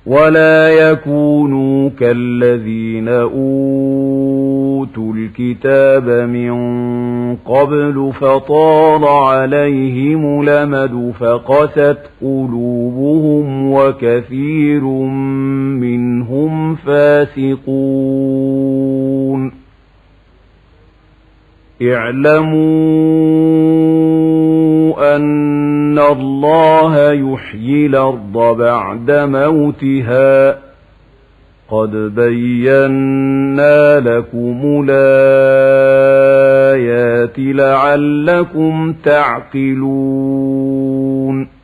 ولا يكونوا كالذين أوتوا الكتاب من قبل فطال عليهم الأمد فقست قلوبهم وكثير منهم فاسقون. اعلموا أن الله يحيي الأرض بعد موتها قد بينا لكم الآيات لعلكم تعقلون.